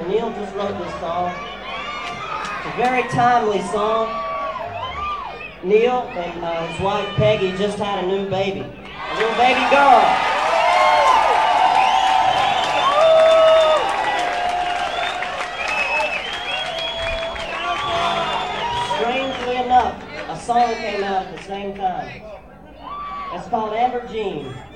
and Neil just wrote this song. It's a very timely song. Neil and his wife Peggy just had a new baby, a little baby girl. Strangely enough, a song came out at the same time. It's called Amber Jean.